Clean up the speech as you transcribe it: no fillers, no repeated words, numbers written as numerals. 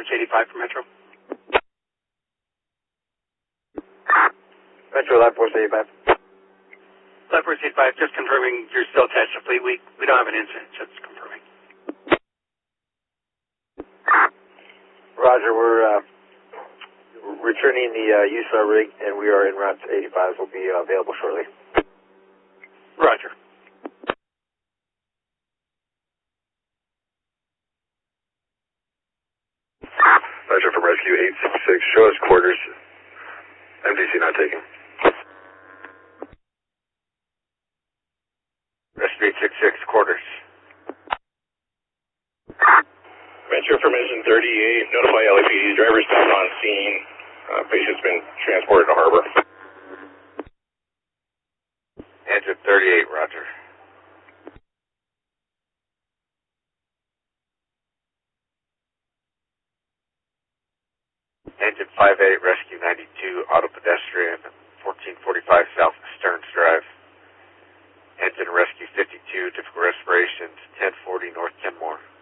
Force 85 for Metro. Metro, Life Force 85. Life Force 85, just confirming you're still attached to fleet. We don't have an incident, just confirming. Roger, we're returning the USAR rig, and we are en route to 85. We'll be available shortly. Roger. Roger from Rescue 866. Show us quarters. MDC not taken. Rescue 866, quarters. Metro information 38. Notify LAPD. Driver's down on scene. Patient's been transported to harbor. Engine 38, roger. Engine 58, Rescue 92, auto pedestrian, 1445 South Stearns Drive. Engine Rescue 52, difficult respirations, 1040 North Kenmore.